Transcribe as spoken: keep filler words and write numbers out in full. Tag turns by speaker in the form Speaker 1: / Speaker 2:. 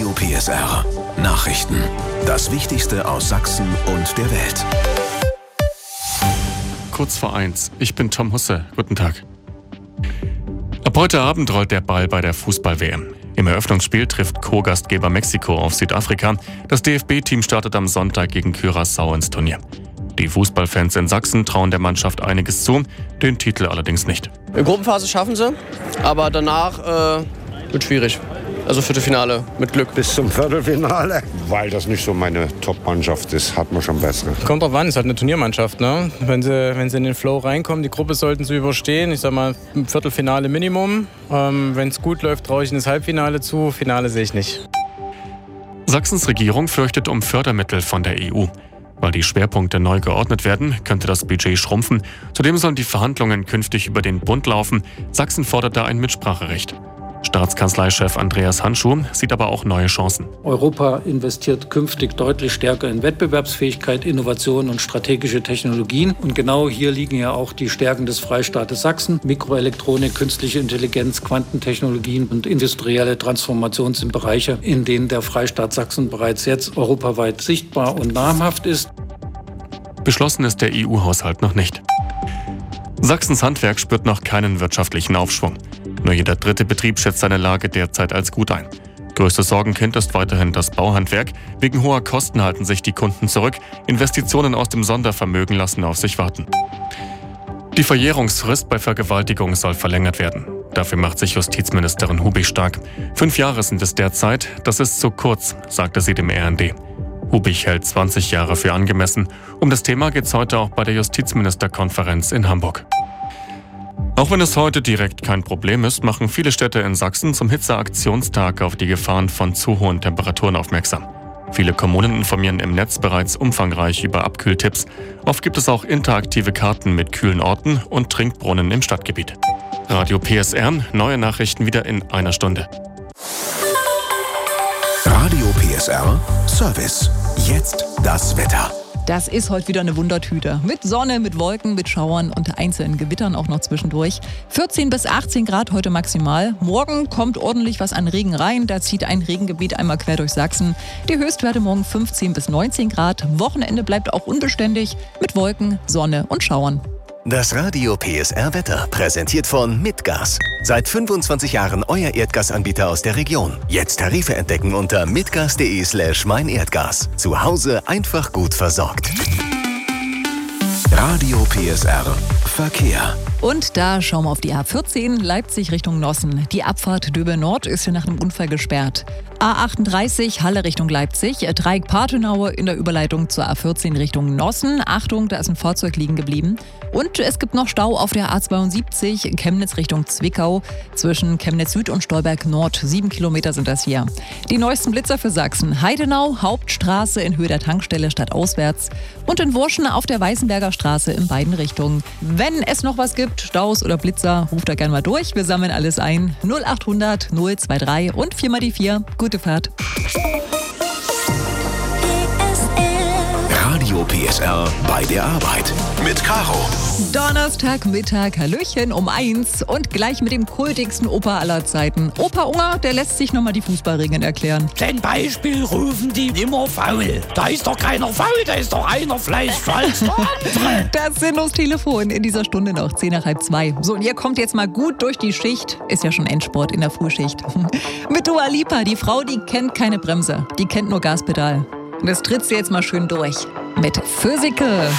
Speaker 1: Radio P S R. Nachrichten. Das Wichtigste aus Sachsen und der Welt.
Speaker 2: Kurz vor eins. Ich bin Tom Husse. Guten Tag. Ab heute Abend rollt der Ball bei der Fußball-W M. Im Eröffnungsspiel trifft Co-Gastgeber Mexiko auf Südafrika. Das D F B-Team startet am Sonntag gegen Curaçao ins Turnier. Die Fußballfans in Sachsen trauen der Mannschaft einiges zu, den Titel allerdings nicht.
Speaker 3: In Gruppenphase schaffen sie, aber danach äh, wird schwierig. Also Viertelfinale mit Glück.
Speaker 4: Bis zum Viertelfinale, weil das nicht so meine Top-Mannschaft ist, hat man schon bessere.
Speaker 5: Kommt drauf an, ist halt eine Turniermannschaft, ne? Wenn sie, wenn sie in den Flow reinkommen, die Gruppe sollten sie überstehen. Ich sag mal, ein Viertelfinale Minimum. Ähm, wenn es gut läuft, traue ich in das Halbfinale zu. Finale sehe ich nicht.
Speaker 2: Sachsens Regierung fürchtet um Fördermittel von der E U. Weil die Schwerpunkte neu geordnet werden, könnte das Budget schrumpfen. Zudem sollen die Verhandlungen künftig über den Bund laufen. Sachsen fordert da ein Mitspracherecht. Staatskanzleichef Andreas Handschuh sieht aber auch neue Chancen.
Speaker 6: Europa investiert künftig deutlich stärker in Wettbewerbsfähigkeit, Innovation und strategische Technologien. Und genau hier liegen ja auch die Stärken des Freistaates Sachsen. Mikroelektronik, künstliche Intelligenz, Quantentechnologien und industrielle Transformation sind Bereiche, in denen der Freistaat Sachsen bereits jetzt europaweit sichtbar und namhaft ist.
Speaker 2: Beschlossen ist der E U-Haushalt noch nicht. Sachsens Handwerk spürt noch keinen wirtschaftlichen Aufschwung. Nur jeder dritte Betrieb schätzt seine Lage derzeit als gut ein. Größtes Sorgenkind ist weiterhin das Bauhandwerk. Wegen hoher Kosten halten sich die Kunden zurück. Investitionen aus dem Sondervermögen lassen auf sich warten. Die Verjährungsfrist bei Vergewaltigung soll verlängert werden. Dafür macht sich Justizministerin Hubig stark. Fünf Jahre sind es derzeit. Das ist zu kurz, sagte sie dem R N D. Hubig hält zwanzig Jahre für angemessen. Um das Thema geht es heute auch bei der Justizministerkonferenz in Hamburg. Auch wenn es heute direkt kein Problem ist, machen viele Städte in Sachsen zum Hitzeaktionstag auf die Gefahren von zu hohen Temperaturen aufmerksam. Viele Kommunen informieren im Netz bereits umfangreich über Abkühltipps. Oft gibt es auch interaktive Karten mit kühlen Orten und Trinkbrunnen im Stadtgebiet. Radio P S R, neue Nachrichten wieder in einer Stunde.
Speaker 1: Radio P S R Service. Jetzt das Wetter.
Speaker 7: Das ist heute wieder eine Wundertüte. Mit Sonne, mit Wolken, mit Schauern und einzelnen Gewittern auch noch zwischendurch. vierzehn bis achtzehn Grad heute maximal. Morgen kommt ordentlich was an Regen rein. Da zieht ein Regengebiet einmal quer durch Sachsen. Die Höchstwerte morgen fünfzehn bis neunzehn Grad. Wochenende bleibt auch unbeständig mit Wolken, Sonne und Schauern.
Speaker 8: Das Radio P S R Wetter präsentiert von Mitgas. Seit fünfundzwanzig Jahren euer Erdgasanbieter aus der Region. Jetzt Tarife entdecken unter mitgas.de slash meinerdgas. Zu Hause einfach gut versorgt.
Speaker 1: Radio P S R Verkehr.
Speaker 7: Und da schauen wir auf die A vierzehn, Leipzig Richtung Nossen. Die Abfahrt Döbel Nord ist hier nach einem Unfall gesperrt. A achtunddreißig, Halle Richtung Leipzig, Dreieck Parthenaue in der Überleitung zur A vierzehn Richtung Nossen. Achtung, da ist ein Fahrzeug liegen geblieben. Und es gibt noch Stau auf der A zweiundsiebzig, Chemnitz Richtung Zwickau, zwischen Chemnitz Süd und Stolberg Nord. Sieben Kilometer sind das hier. Die neuesten Blitzer für Sachsen. Heidenau, Hauptstraße in Höhe der Tankstelle stadtauswärts. Und in Wurschen auf der Weißenberger Straße in beiden Richtungen. Wenn es noch was gibt, Staus oder Blitzer, ruft da gerne mal durch. Wir sammeln alles ein. null achthundert null drei und vier mal die vier. Gute Fahrt.
Speaker 1: Radio P S R bei der Arbeit mit Caro.
Speaker 7: Donnerstagmittag, Hallöchen um eins und gleich mit dem kultigsten Opa aller Zeiten. Opa Unger, der lässt sich nochmal die Fußballregeln erklären.
Speaker 9: Zum Beispiel rufen die immer faul. Da ist doch keiner faul, da ist doch einer vielleicht als der andere.
Speaker 7: Das Sendungstelefon in dieser Stunde noch, zehn nach halb zwei. So, und ihr kommt jetzt mal gut durch die Schicht. Ist ja schon Endsport in der Frühschicht. Mit Dua Lipa, die Frau, die kennt keine Bremse. Die kennt nur Gaspedal. Und das tritt sie jetzt mal schön durch. Mit Physical.